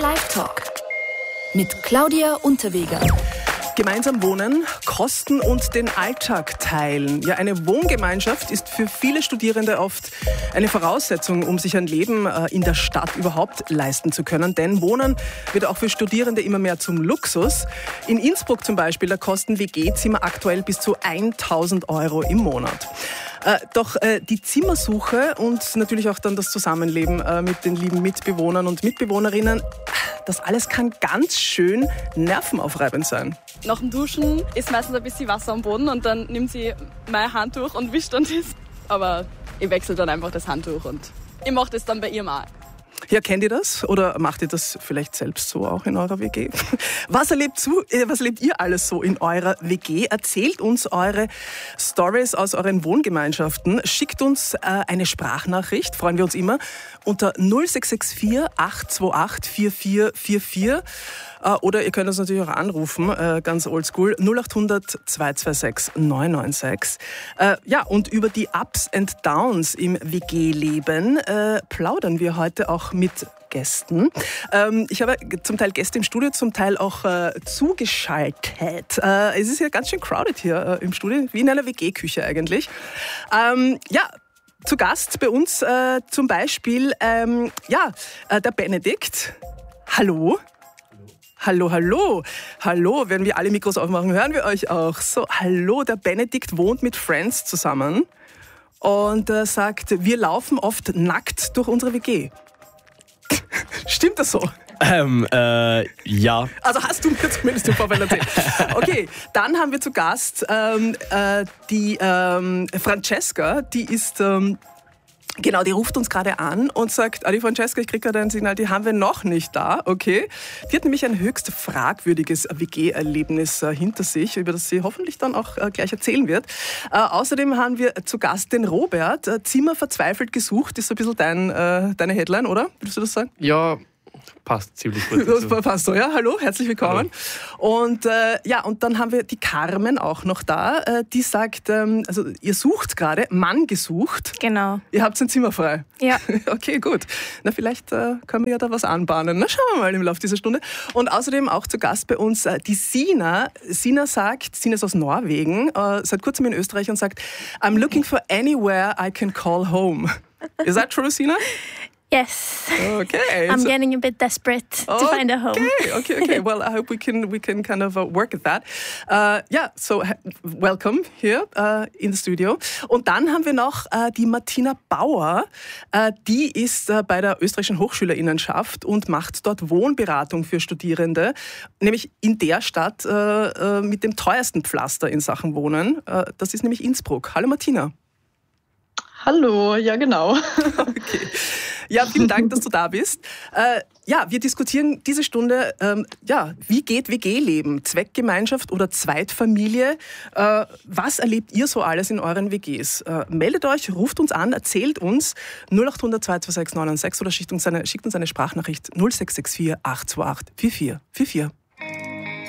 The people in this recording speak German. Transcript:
Live Talk mit Claudia Unterweger. Gemeinsam wohnen, Kosten und den Alltag teilen. Ja, eine Wohngemeinschaft ist für viele Studierende oft eine Voraussetzung, um sich ein Leben in der Stadt überhaupt leisten zu können. Denn Wohnen wird auch für Studierende immer mehr zum Luxus. In Innsbruck zum Beispiel, da kosten WG-Zimmer aktuell bis zu 1.000 € im Monat. Doch die Zimmersuche und natürlich auch dann das Zusammenleben mit den lieben Mitbewohnern und Mitbewohnerinnen, das alles kann ganz schön nervenaufreibend sein. Nach dem Duschen ist meistens ein bisschen Wasser am Boden und dann nimmt sie mein Handtuch und wischt dann das. Aber ich wechsle dann einfach das Handtuch und ich mache das dann bei ihr mal. Ja, kennt ihr das? Oder macht ihr das vielleicht selbst so auch in eurer WG? Was erlebt ihr alles so in eurer WG? Erzählt uns eure Stories aus euren Wohngemeinschaften. Schickt uns eine Sprachnachricht, freuen wir uns immer, unter 0664 828 4444. Oder ihr könnt uns natürlich auch anrufen, ganz oldschool, 0800 226 996. Ja, und über die Ups and Downs im WG-Leben plaudern wir heute auch mit Gästen. Ich habe zum Teil Gäste im Studio, zum Teil auch zugeschaltet. Es ist ja ganz schön crowded hier im Studio, wie in einer WG-Küche eigentlich. Ja, zu Gast bei uns zum Beispiel der Benedikt. Hallo. Hallo, hallo. Hallo, wenn wir alle Mikros aufmachen, hören wir euch auch. So, hallo, der Benedikt wohnt mit Friends zusammen und sagt, wir laufen oft nackt durch unsere WG. Stimmt das so? Ja. Also hast du mir zumindest im Vorfeld erzählt. Okay, dann haben wir zu Gast die Francesca, die ist... Genau, die ruft uns gerade an und sagt, die Francesca, ich kriege gerade ein Signal, die haben wir noch nicht da, okay. Die hat nämlich ein höchst fragwürdiges WG-Erlebnis hinter sich, über das sie hoffentlich dann auch gleich erzählen wird. Außerdem haben wir zu Gast den Robert, Zimmer verzweifelt gesucht, ist so ein bisschen deine Headline, oder? Würdest du das sagen? Ja, passt ziemlich gut. Das passt so, ja. Hallo, herzlich willkommen. Hallo. Und und dann haben wir die Carmen auch noch da. Die sagt, also ihr sucht gerade, Mann gesucht. Genau. Ihr habt ein Zimmer frei. Ja. Okay, gut. Na, vielleicht können wir ja da was anbahnen. Na, schauen wir mal im Laufe dieser Stunde. Und außerdem auch zu Gast bei uns die Sina. Sina ist aus Norwegen, seit kurzem in Österreich und sagt, I'm looking for anywhere I can call home. Is that true, Sina? Yes. Okay. I'm getting a bit desperate to find a home. Okay. Well, I hope we can kind of work at that. So welcome here in the studio. Und dann haben wir noch die Martina Bauer. Die ist bei der Österreichischen Hochschülerinnenschaft und macht dort Wohnberatung für Studierende, nämlich in der Stadt mit dem teuersten Pflaster in Sachen Wohnen. Das ist nämlich Innsbruck. Hallo Martina. Hallo, ja genau. Okay. Ja, vielen Dank, dass du da bist. Wir diskutieren diese Stunde, wie geht WG-Leben? Zweckgemeinschaft oder Zweitfamilie? Was erlebt ihr so alles in euren WGs? Meldet euch, ruft uns an, erzählt uns 0800 226 996 oder schickt uns eine Sprachnachricht 0664 828 4444.